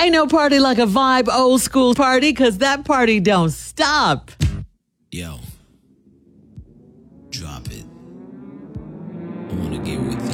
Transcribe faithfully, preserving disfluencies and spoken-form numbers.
Ain't no party like a vibe old school party, cause that party don't stop. Yo, drop it. I wanna get with you.